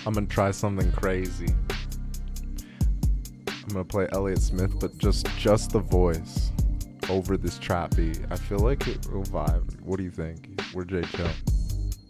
I'm gonna try something crazy. I'm gonna play Elliott Smith, but just the voice over this trap beat. I feel like it will vibe. What do you think? We're Jay Chill.